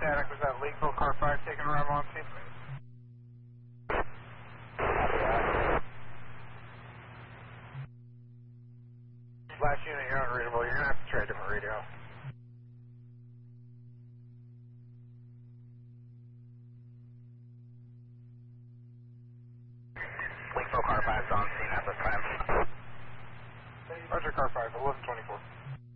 static. Was that Lakeville car 5 taking a run on scene? Last unit, you're unreadable. You're going to have to try a different radio. Lakeville car 5's on scene at this time. Roger, car 5, 1124.